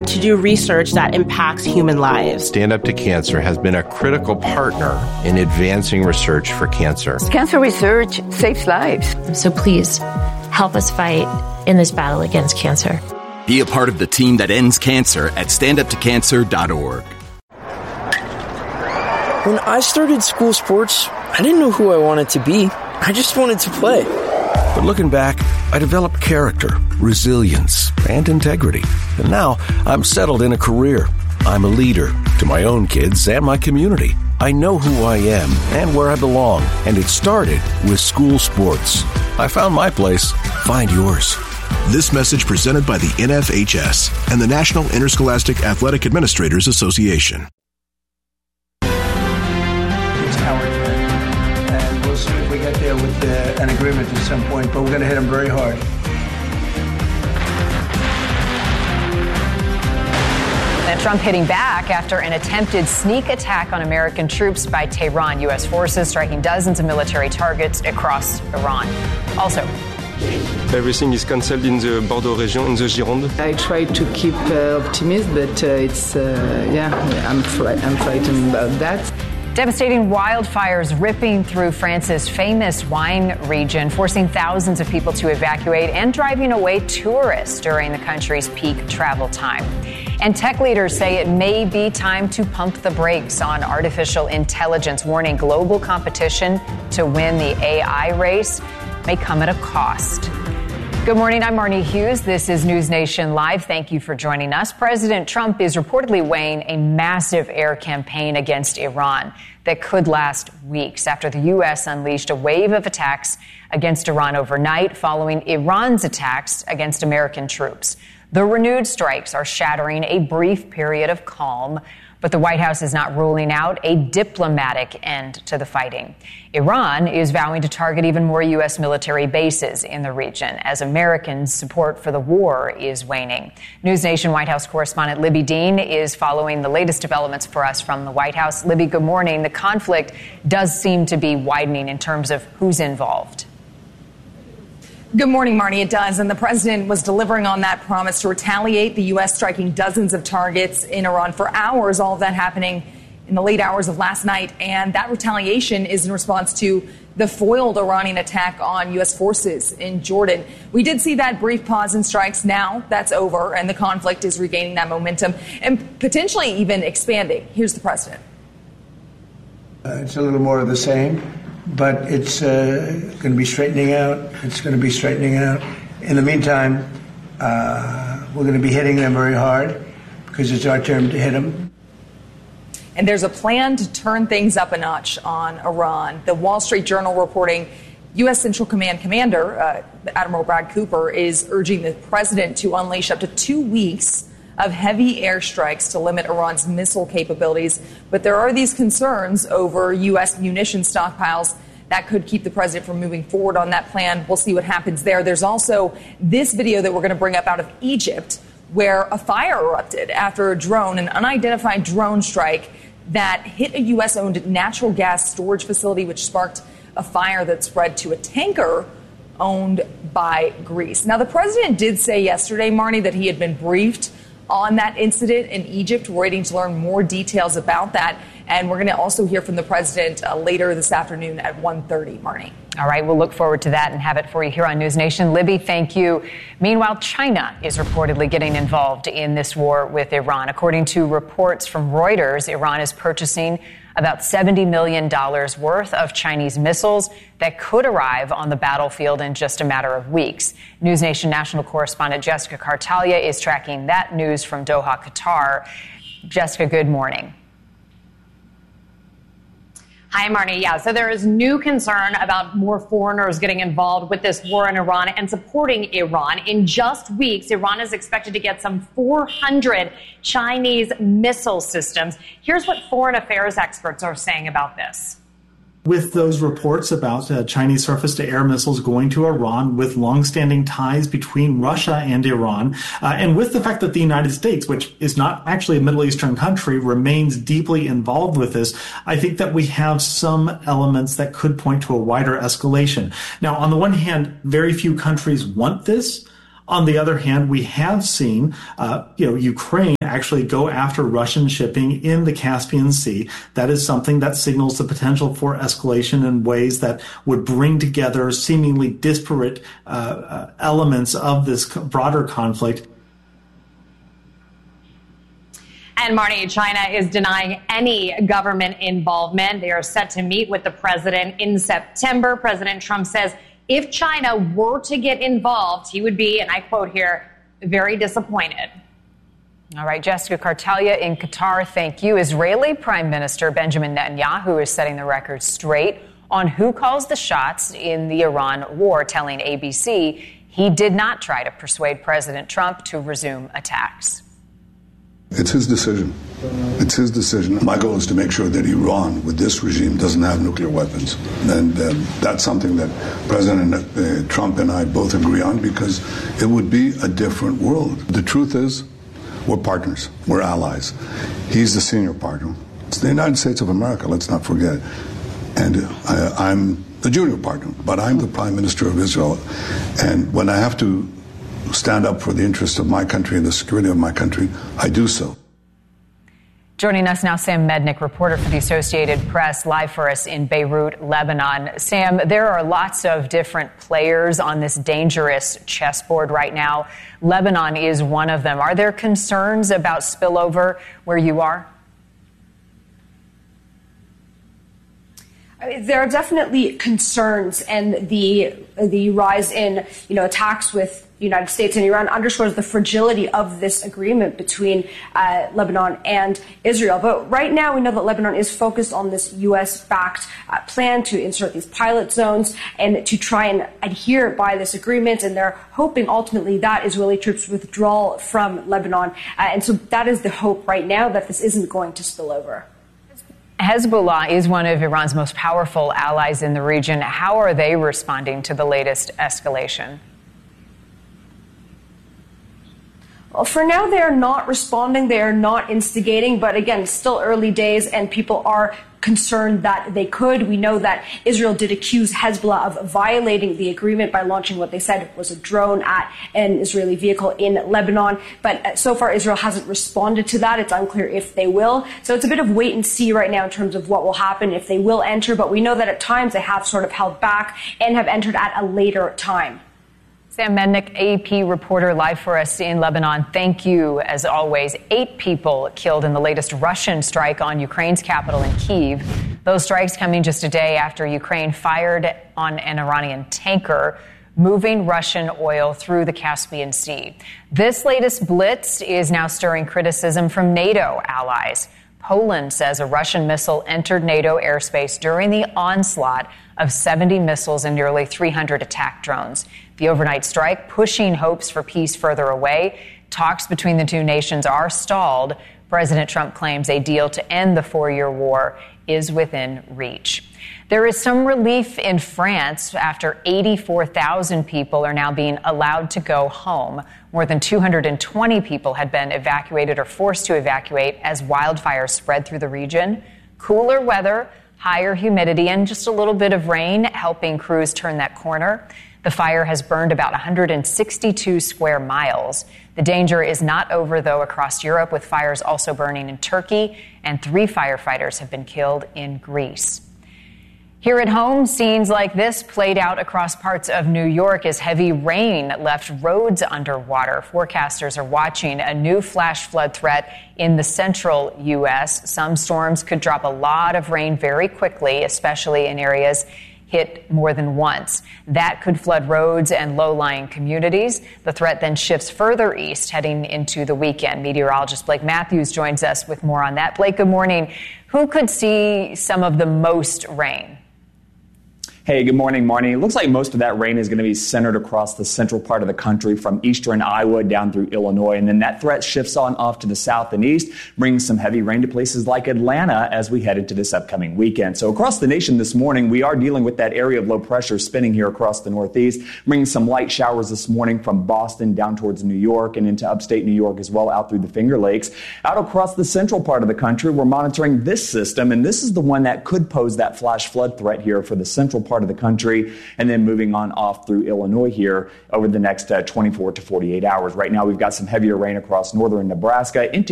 to do research that impacts human lives. Stand Up to Cancer has been a critical partner in advancing research for cancer. Cancer research saves lives. So please, help us fight in this battle against cancer. Be a part of the team that ends cancer at standuptocancer.org. When I started school sports, I didn't know who I wanted to be. I just wanted to play. But looking back, I developed character, resilience, and integrity. And now I'm settled in a career. I'm a leader to my own kids and my community. I know who I am and where I belong. And it started with school sports. I found my place. Find yours. This message presented by the NFHS and the National Interscholastic Athletic Administrators Association. It's Howard, and we'll see if we get there with an agreement at some point, but we're going to hit him very hard. And Trump hitting back after an attempted sneak attack on American troops by Tehran. U.S. forces striking dozens of military targets across Iran. Also, everything is cancelled in the Bordeaux region, in the Gironde. I try to keep optimism, but I'm frightened about that. Devastating wildfires ripping through France's famous wine region, forcing thousands of people to evacuate and driving away tourists during the country's peak travel time. And tech leaders say it may be time to pump the brakes on artificial intelligence, warning global competition to win the AI race may come at a cost. Good morning, I'm Marnie Hughes. This is News Nation Live. Thank you for joining us. President Trump is reportedly weighing a massive air campaign against Iran that could last weeks after the U.S. unleashed a wave of attacks against Iran overnight following Iran's attacks against American troops. The renewed strikes are shattering a brief period of calm, but the White House is not ruling out a diplomatic end to the fighting. Iran is vowing to target even more U.S. military bases in the region as American support for the war is waning. News Nation White House correspondent Libby Dean is following the latest developments for us from the White House. Libby, good morning. The conflict does seem to be widening in terms of who's involved. Good morning, Marnie. It does. And the president was delivering on that promise to retaliate, the U.S. striking dozens of targets in Iran for hours, all of that happening in the late hours of last night. And that retaliation is in response to the foiled Iranian attack on U.S. forces in Jordan. We did see that brief pause in strikes. Now that's over, and the conflict is regaining that momentum and potentially even expanding. Here's the president. It's a little more of the same. But it's going to be straightening out. It's going to be straightening out. In the meantime, we're going to be hitting them very hard because it's our turn to hit them. And there's a plan to turn things up a notch on Iran. The Wall Street Journal reporting U.S. Central Command Commander Admiral Brad Cooper is urging the president to unleash up to 2 weeks of heavy airstrikes to limit Iran's missile capabilities. But there are these concerns over U.S. munition stockpiles that could keep the president from moving forward on that plan. We'll see what happens there. There's also this video that we're going to bring up out of Egypt where a fire erupted after a drone, an unidentified drone strike that hit a U.S.-owned natural gas storage facility, which sparked a fire that spread to a tanker owned by Greece. Now, the president did say yesterday, Marnie, that he had been briefed on that incident in Egypt. We're waiting to learn more details about that. And we're going to also hear from the president later this afternoon at 1:30, Marnie. All right, we'll look forward to that and have it for you here on News Nation. Libby, thank you. Meanwhile, China is reportedly getting involved in this war with Iran. According to reports from Reuters, Iran is purchasing about $70 million worth of Chinese missiles that could arrive on the battlefield in just a matter of weeks. News Nation national correspondent Jessica Cartalia is tracking that news from Doha, Qatar. Jessica, good morning. Hi, Marnie. Yeah, so there is new concern about more foreigners getting involved with this war in Iran and supporting Iran. In just weeks, Iran is expected to get some 400 Chinese missile systems. Here's what foreign affairs experts are saying about this. With those reports about Chinese surface-to-air missiles going to Iran, with longstanding ties between Russia and Iran, and with the fact that the United States, which is not actually a Middle Eastern country, remains deeply involved with this, I think that we have some elements that could point to a wider escalation. Now, on the one hand, very few countries want this. On the other hand, we have seen, Ukraine actually go after Russian shipping in the Caspian Sea. That is something that signals the potential for escalation in ways that would bring together seemingly disparate elements of this broader conflict. And Marnie, China is denying any government involvement. They are set to meet with the president in September. President Trump says if China were to get involved, he would be, and I quote here, very disappointed. All right, Jessica Kartalia in Qatar, thank you. Israeli Prime Minister Benjamin Netanyahu is setting the record straight on who calls the shots in the Iran war, telling ABC he did not try to persuade President Trump to resume attacks. It's his decision. It's his decision. My goal is to make sure that Iran, with this regime, doesn't have nuclear weapons. And that's something that President Trump and I both agree on, because it would be a different world. The truth is, we're partners. We're allies. He's the senior partner. It's the United States of America, let's not forget. And I'm the junior partner, but I'm the Prime Minister of Israel. And when I have to stand up for the interests of my country and the security of my country, I do so. Joining us now, Sam Mednick, reporter for the Associated Press, live for us in Beirut, Lebanon. Sam, there are lots of different players on this dangerous chessboard right now. Lebanon is one of them. Are there concerns about spillover where you are? There are definitely concerns, and the rise in attacks with the United States and Iran underscores the fragility of this agreement between Lebanon and Israel. But right now, we know that Lebanon is focused on this U.S.-backed plan to insert these pilot zones and to try and adhere by this agreement. And they're hoping ultimately that Israeli troops withdraw from Lebanon. And so that is the hope right now, that this isn't going to spill over. Hezbollah is one of Iran's most powerful allies in the region. How are they responding to the latest escalation? Well, for now, they are not responding. They are not instigating. But again, still early days, and people are concerned that they could. We know that Israel did accuse Hezbollah of violating the agreement by launching what they said was a drone at an Israeli vehicle in Lebanon. But so far, Israel hasn't responded to that. It's unclear if they will. So it's a bit of wait and see right now in terms of what will happen, if they will enter. But we know that at times they have sort of held back and have entered at a later time. Sam Mednick, AP reporter, live for us in Lebanon. Thank you, as always. 8 people killed in the latest Russian strike on Ukraine's capital in Kyiv. Those strikes coming just a day after Ukraine fired on an Iranian tanker moving Russian oil through the Caspian Sea. This latest blitz is now stirring criticism from NATO allies. Poland says a Russian missile entered NATO airspace during the onslaught of 70 missiles and nearly 300 attack drones. The overnight strike pushing hopes for peace further away. Talks between the two nations are stalled. President Trump claims a deal to end the 4-year war is within reach. There is some relief in France after 84,000 people are now being allowed to go home. More than 220 people had been evacuated or forced to evacuate as wildfires spread through the region. Cooler weather, higher humidity, and just a little bit of rain helping crews turn that corner. The fire has burned about 162 square miles. The danger is not over, though, across Europe, with fires also burning in Turkey, and 3 firefighters have been killed in Greece. Here at home, scenes like this played out across parts of New York as heavy rain left roads underwater. Forecasters are watching a new flash flood threat in the central U.S. Some storms could drop a lot of rain very quickly, especially in areas hit more than once. That could flood roads and low-lying communities. The threat then shifts further east, heading into the weekend. Meteorologist Blake Matthews joins us with more on that. Blake, good morning. Who could see some of the most rain? Hey, good morning, Marnie. It looks like most of that rain is going to be centered across the central part of the country from eastern Iowa down through Illinois. And then that threat shifts on off to the south and east, bringing some heavy rain to places like Atlanta as we head into this upcoming weekend. So across the nation this morning, we are dealing with that area of low pressure spinning here across the northeast, bringing some light showers this morning from Boston down towards New York and into upstate New York as well, out through the Finger Lakes. Out across the central part of the country, we're monitoring this system, and this is the one that could pose that flash flood threat here for the central part part of the country, and then moving on off through Illinois here over the next 24 to 48 hours. Right now, we've got some heavier rain across northern Nebraska into